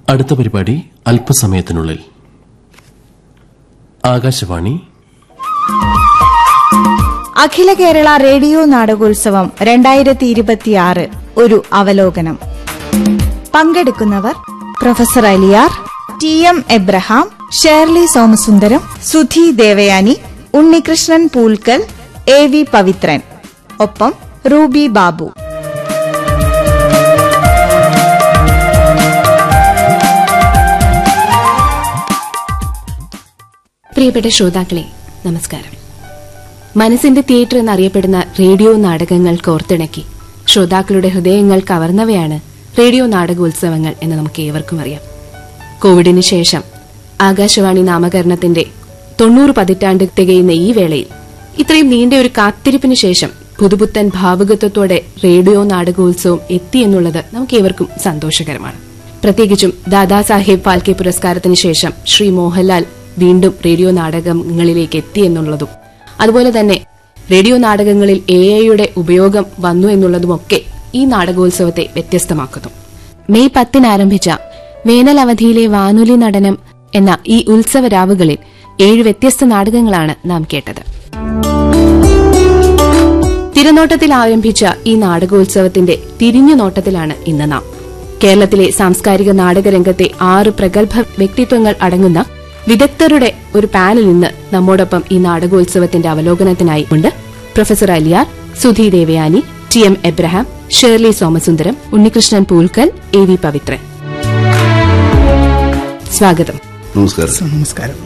അടുത്ത പരിപാടി അല്പസമയത്തിനുള്ളിൽ. ആകാശവാണി അഖില കേരള റേഡിയോ നാടകോത്സവം 2026 ഒരു അവലോകനം. പങ്കെടുക്കുന്നവർ professor Aliyar, TM Abraham, Shirley Somasundaram, Sudhi Devayani, Unnikrishnan Poolkal, AV Pavithran, ഒപ്പം റൂബി ബാബു. പ്രിയപ്പെട്ട ശ്രോതാക്കളെ, നമസ്കാരം. മനസ്സിന്റെ തിയേറ്റർ എന്നറിയപ്പെടുന്ന റേഡിയോ നാടകങ്ങൾ കോർത്തിണക്കി ശ്രോതാക്കളുടെ ഹൃദയങ്ങൾ കവർന്നവയാണ് റേഡിയോ നാടകോത്സവങ്ങൾ എന്ന് നമുക്ക് ഏവർക്കും അറിയാം. കോവിഡിന് ശേഷം ആകാശവാണി നാമകരണത്തിന്റെ 90 പതിറ്റാണ്ട് തികയുന്ന ഈ വേളയിൽ ഇത്രയും നീണ്ട ഒരു കാത്തിരിപ്പിന് ശേഷം പുതുപുത്തൻ ഭാവുകത്വത്തോടെ റേഡിയോ നാടകോത്സവം എത്തിയെന്നുള്ളത് നമുക്ക് ഏവർക്കും സന്തോഷകരമാണ്. പ്രത്യേകിച്ചും ദാദാസാഹേബ് ഫാൽക്കെ പുരസ്കാരത്തിന് ശേഷം ശ്രീ മോഹൻലാൽ വീണ്ടും റേഡിയോ നാടകങ്ങളിലേക്ക് എത്തിയെന്നുള്ളതും അതുപോലെ തന്നെ റേഡിയോ നാടകങ്ങളിൽ AI-യുടെ ഉപയോഗം വന്നു എന്നുള്ളതുമൊക്കെ ഈ നാടകോത്സവത്തെ വ്യത്യസ്തമാക്കുന്നു. മെയ് 10 ആരംഭിച്ച വേനൽ അവധിയിലെ വാനൊലി നടനം എന്ന ഈ ഉത്സവ രാവുകളിൽ 7 വ്യത്യസ്ത നാടകങ്ങളാണ് നാം കേട്ടത്. തിരനോട്ടത്തിൽ ആരംഭിച്ച ഈ നാടകോത്സവത്തിന്റെ തിരിഞ്ഞുനോട്ടത്തിലാണ് ഇന്ന് നാം. കേരളത്തിലെ സാംസ്കാരിക നാടകരംഗത്തെ 6 പ്രഗത്ഭ വ്യക്തിത്വങ്ങൾ അടങ്ങുന്ന വിദഗ്ധരുടെ ഒരു പാനൽ ഇന്ന് നമ്മോടൊപ്പം ഈ നാടകോത്സവത്തിന്റെ അവലോകനത്തിനായി ഉണ്ട്. Professor Aliyar, Sudhi Devayani, TM Abraham, Shirley Somasundaram, Unnikrishnan Poolkal, AV Pavithran. സ്വാഗതം. നമസ്കാരം.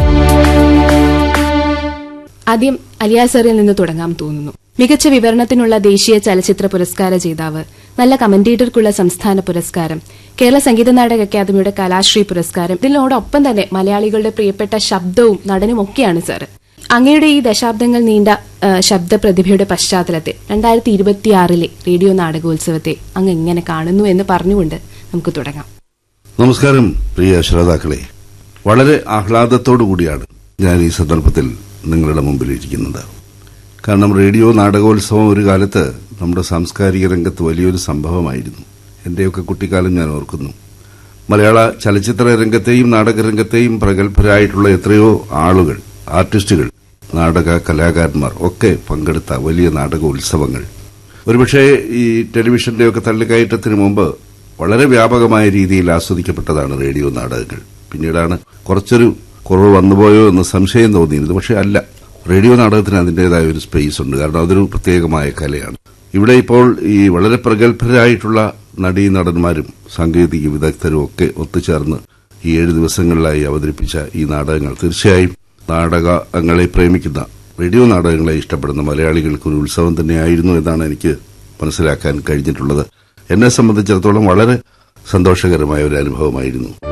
ആദ്യം അലിയാർ സാറിൽ നിന്ന് തുടങ്ങാൻ തോന്നുന്നു. മികച്ച വിവരണത്തിനുള്ള ദേശീയ ചലച്ചിത്ര പുരസ്കാര ജേതാവ്, നല്ല കമന്റേറ്റർക്കുള്ള സംസ്ഥാന പുരസ്കാരം, കേരള സംഗീത നാടക അക്കാദമിയുടെ കലാശ്രീ പുരസ്കാരം, ഇതിനോടൊപ്പം തന്നെ മലയാളികളുടെ പ്രിയപ്പെട്ട ശബ്ദവും നടനും ഒക്കെയാണ് സാർ. അങ്ങയുടെ ഈ ദശാബ്ദങ്ങൾ നീണ്ട ശബ്ദ പ്രതിഭയുടെ പശ്ചാത്തലത്തിൽ 2026 റേഡിയോ നാടകോത്സവത്തെ അങ്ങ് എങ്ങനെ കാണുന്നു എന്ന് പറഞ്ഞുകൊണ്ട് നമുക്ക് തുടങ്ങാം. നമസ്കാരം പ്രിയ ശ്രോതാക്കളെ. വളരെ ആഹ്ലാദത്തോടുകൂടിയാണ് ഞാൻ ഈ സന്ദർഭത്തിൽ നിങ്ങളുടെ മുമ്പിലിരിക്കുന്നത്. കാരണം റേഡിയോ നാടകോത്സവം ഒരു കാലത്ത് നമ്മുടെ സാംസ്കാരിക രംഗത്ത് വലിയൊരു സംഭവമായിരുന്നു. എന്റെയൊക്കെ കുട്ടിക്കാലം ഞാൻ ഓർക്കുന്നു. മലയാള ചലച്ചിത്ര രംഗത്തെയും നാടകരംഗത്തെയും പ്രഗത്ഭരായിട്ടുള്ള എത്രയോ ആളുകൾ, ആർട്ടിസ്റ്റുകൾ, നാടക കലാകാരന്മാർ ഒക്കെ പങ്കെടുത്ത വലിയ നാടകോത്സവങ്ങൾ ഒരുപക്ഷെ ഈ ടെലിവിഷന്റെയൊക്കെ തള്ളിക്കയറ്റത്തിന് മുമ്പ് വളരെ വ്യാപകമായ രീതിയിൽ ആസ്വദിക്കപ്പെട്ടതാണ് റേഡിയോ നാടകങ്ങൾ. പിന്നീടാണ് കുറച്ചൊരു കുറവ് വന്നുപോയോ എന്ന് സംശയം തോന്നിയിരുന്നത്. പക്ഷെ അല്ല, റേഡിയോ നാടകത്തിന് അതിന്റേതായ ഒരു സ്പേസ് ഉണ്ട്. കാരണം അതൊരു പ്രത്യേകമായ കലയാണ്. ഇവിടെ ഇപ്പോൾ ഈ വളരെ പ്രഗത്ഭരായിട്ടുള്ള നടീനടന്മാരും സാങ്കേതിക വിദഗ്ധരും ഒക്കെ ഒത്തുചേർന്ന് ഈ 7 ദിവസങ്ങളിലായി അവതരിപ്പിച്ച ഈ നാടകങ്ങൾ തീർച്ചയായും നാടകങ്ങളെ പ്രേമിക്കുന്ന, റേഡിയോ നാടകങ്ങളെ ഇഷ്ടപ്പെടുന്ന മലയാളികൾക്ക് ഒരു ഉത്സവം തന്നെയായിരുന്നു എന്നാണ് എനിക്ക് മനസ്സിലാക്കാൻ കഴിഞ്ഞിട്ടുള്ളത്. എന്നെ സംബന്ധിച്ചിടത്തോളം വളരെ സന്തോഷകരമായ ഒരു അനുഭവമായിരുന്നു.